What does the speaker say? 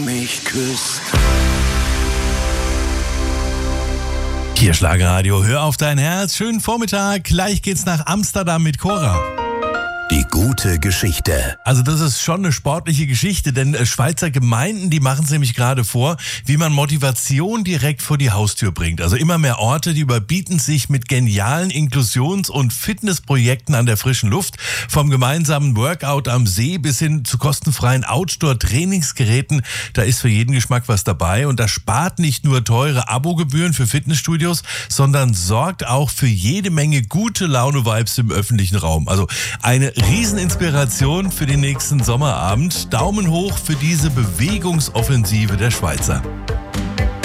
mich küsst. Hier Schlagerradio, hör auf dein Herz. Schönen Vormittag. Gleich geht's nach Amsterdam mit Cora. Die gute Geschichte. Also das ist schon eine sportliche Geschichte, denn Schweizer Gemeinden, die machen es nämlich gerade vor, wie man Motivation direkt vor die Haustür bringt. Also immer mehr Orte, die überbieten sich mit genialen Inklusions- und Fitnessprojekten an der frischen Luft. Vom gemeinsamen Workout am See bis hin zu kostenfreien Outdoor-Trainingsgeräten. Da ist für jeden Geschmack was dabei. Und das spart nicht nur teure Abogebühren für Fitnessstudios, sondern sorgt auch für jede Menge gute Laune-Vibes im öffentlichen Raum. Also eine Rieseninspiration für den nächsten Sommerabend. Daumen hoch für diese Bewegungsoffensive der Schweizer.